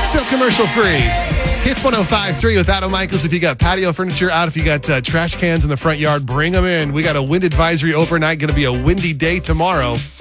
Still commercial free. Hits 105.3 with Adam Michaels. If you got patio furniture out, if you got trash cans in the front yard, bring them in. We got a wind advisory overnight. Going to be a windy day tomorrow.